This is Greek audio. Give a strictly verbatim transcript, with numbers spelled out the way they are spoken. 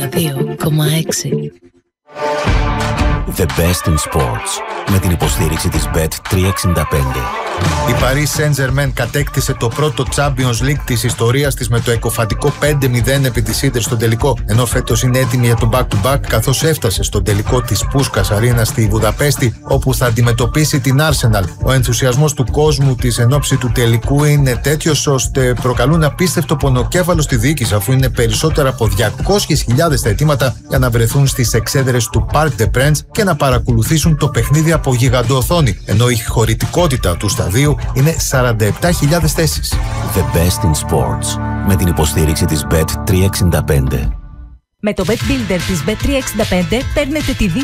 δύο κόμμα έξι. The best in sports. Με την υποστήριξη της μπετ τριακόσια εξήντα πέντε. Η Paris Saint-Germain κατέκτησε το πρώτο Champions League της ιστορίας της με το εκοφαντικό πέντε μηδέν επί της Ίντερ στον τελικό, ενώ φέτος είναι έτοιμη για το back-to-back καθώς έφτασε στον τελικό της Πούσκας Αρίνα στη Βουδαπέστη, όπου θα αντιμετωπίσει την Arsenal. Ο ενθουσιασμός του κόσμου της εν ώψη του τελικού είναι τέτοιος ώστε προκαλούν απίστευτο πονοκέφαλο στη διοίκηση, αφού είναι περισσότερα από διακόσιες χιλιάδες τα αιτήματα για να βρεθούν στις εξέδρες του Parc des Princes και να παρακολουθήσουν το παιχνίδι από γιγαντοοθόνη, ενώ η χωρητικότητα του σταδίου είναι σαράντα επτά χιλιάδες θέσεις. The best in sports. Με την υποστήριξη της μπετ τριακόσια εξήντα πέντε. Με το Bet Builder της μπετ τριακόσια εξήντα πέντε παίρνετε τη